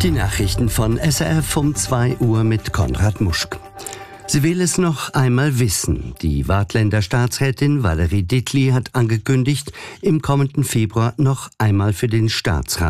Die Nachrichten von SRF um 2 Uhr mit Konrad Muschk. Sie will es noch einmal wissen. Die Waadtländer Staatsrätin Valerie Ditley hat angekündigt, im kommenden Februar noch einmal für den Staatsrat